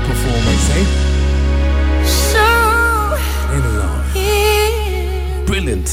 performance, eh? So In love. Brilliant.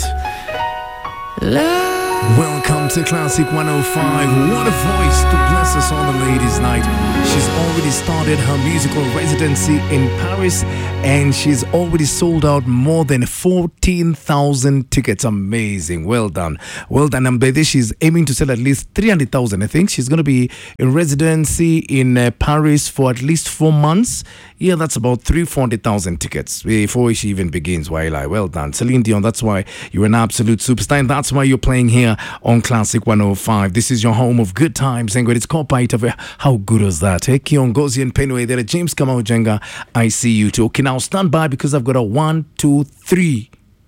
love. Welcome to Classic 105. What a voice to bless us on the ladies' night. She's already started her musical residency in Paris and she's already sold out more than 14,000 tickets. Amazing. Well done. Well done. And by this, she's aiming to sell at least 300,000. I think she's going to be in residency in Paris for at least 4 months. Yeah, that's about 340,000 tickets before she even begins. Well done. Celine Dion, that's why you're an absolute superstar. And that's why you're playing here on Classic 105. This is your home of good times. And it's called Paita. How good was that? Hey, Kiongozi and Penway there. James Kamau Jenga, I see you too. Okay, now stand by because I've got a 1, 2, 3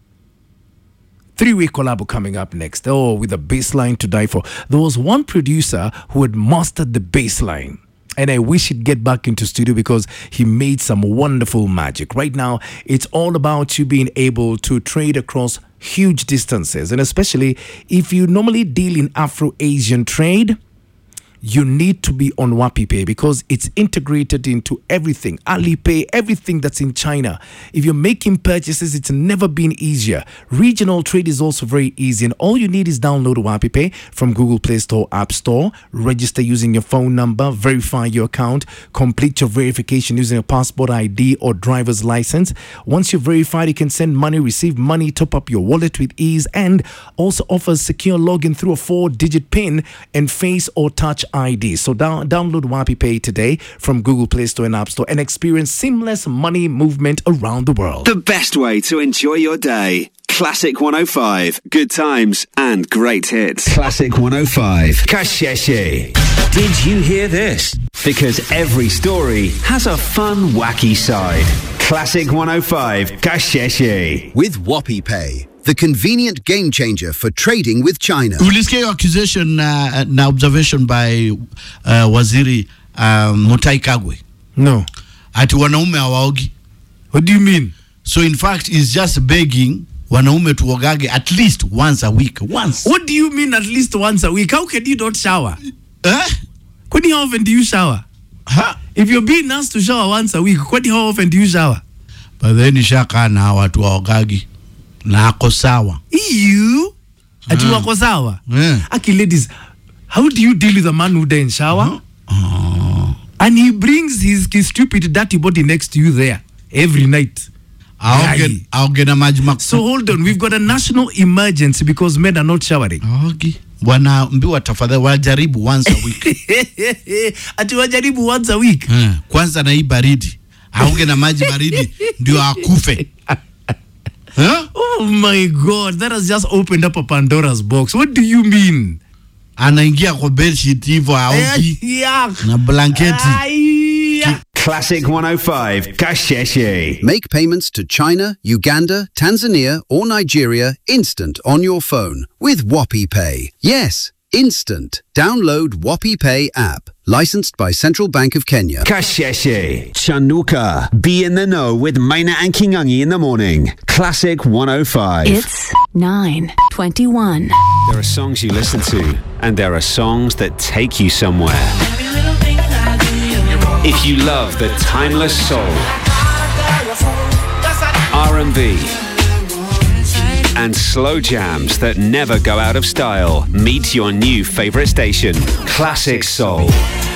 three-way collab coming up next. Oh, with a bass line to die for. There was one producer who had mastered the bass line. And I wish he'd get back into studio because he made some wonderful magic. Right now, it's all about you being able to trade across huge distances. And especially if you normally deal in Afro-Asian trade, you need to be on WapiPay because it's integrated into everything. Alipay, everything that's in China. If you're making purchases, it's never been easier. Regional trade is also very easy. And all you need is download WapiPay from Google Play Store, App Store. Register using your phone number. Verify your account. Complete your verification using a passport ID or driver's license. Once you're verified, you can send money, receive money, top up your wallet with ease, and also offers secure login through a 4-digit PIN and face or touch ID. So download WapiPay today from Google Play Store and App Store and experience seamless money movement around the world. The best way to enjoy your day. Classic 105. Good times and great hits. Classic 105. Kasheshe. Did you hear this? Because every story has a fun, wacky side. Classic 105. Kasheshe. With WapiPay, the convenient game changer for trading with China. Ulisikia hiyo accusation na observation by Waziri Mutahi Kagwe. No. Ati wanaume hawaogi. What do you mean? So in fact, he's just begging wanaume tuogage at least once a week. Once. What do you mean at least once a week? How can you not shower? Eh? Kwani how often do you shower? Huh? If you're being asked to shower once a week, kwani how often do you shower? But then shaka na watu waogagi. Na ako sawa. You? Ati wako sawa? Yeah. Aki ladies, how do you deal with a man who doesn't shower? And he brings his stupid dirty body next to you there every night. Aoge na maji maku. So hold on, we've got a national emergency because men are not showering. Aogi. Wanaambiwa tafadhali wajaribu once a week. Ati wajaribu once a week. Kwanza na hii baridi. Aoge na maji baridi ndio akufe. Huh? Oh my God, that has just opened up a Pandora's box. What do you mean? Anaingia kwa bedsheet hivyo aogi na blanketi. Classic 105. Kasheshe. Make payments to China, Uganda, Tanzania, or Nigeria instant on your phone with WapiPay. Yes, instant. Download WapiPay app. Licensed by Central Bank of Kenya. Kasheshe. Chanuka. Be in the know with Maina and Kingangi in the morning. Classic 105. It's 9:21. There are songs you listen to, and there are songs that take you somewhere. If you love the timeless soul, R&B, and slow jams that never go out of style, meet your new favorite station, Classic Soul.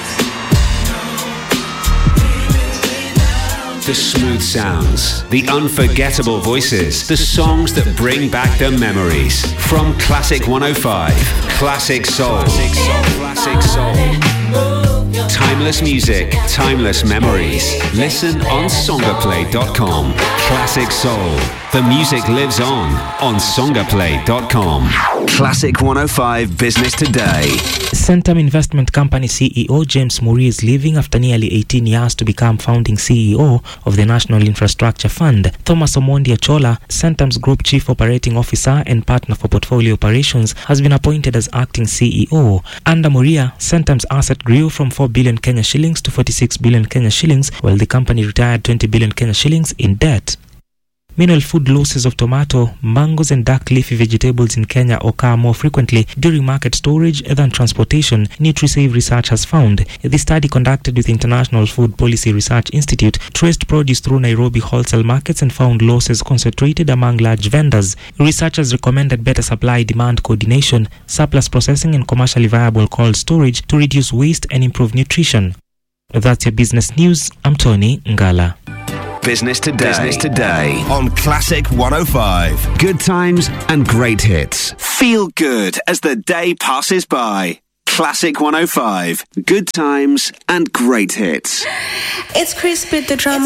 The smooth sounds, the unforgettable voices, the songs that bring back the memories. From Classic 105, Classic Soul. Classic Soul. Timeless music, timeless memories. Listen on songaplay.com. Classic Soul. The music lives on songaplay.com. Classic 105 Business Today. Centum Investment Company CEO James Murray is leaving after nearly 18 years to become founding CEO of the National Infrastructure Fund. Thomas Omondi Achola, Centum's Group Chief Operating Officer and Partner for Portfolio Operations, has been appointed as acting CEO. Under Murray, Centum's asset grew from 4 billion Kenya shillings to 46 billion Kenya shillings, while the company retired 20 billion Kenya shillings in debt. Meanwhile, food losses of tomato, mangoes and dark leafy vegetables in Kenya occur more frequently during market storage than transportation, NutriSave research has found. The study conducted with International Food Policy Research Institute traced produce through Nairobi wholesale markets and found losses concentrated among large vendors. Researchers recommended better supply-demand coordination, surplus processing and commercially viable cold storage to reduce waste and improve nutrition. That's your business news. I'm Tony Ngala. Business Today on Classic 105. Good times and great hits. Feel good as the day passes by. Classic 105. Good times and great hits. It's Chris with the drama.